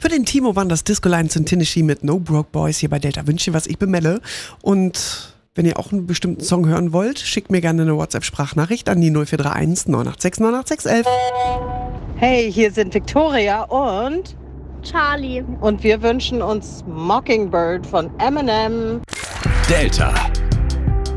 Für den Timo waren das Disco Lines in Tennessee mit No Broke Boys hier bei Delta Wünsche, was ich bemelle. Und wenn ihr auch einen bestimmten Song hören wollt, schickt mir gerne eine WhatsApp-Sprachnachricht an die 0431 986 98611. Hey, hier sind Victoria und Charlie. wir wünschen uns Mockingbird von Eminem. Delta.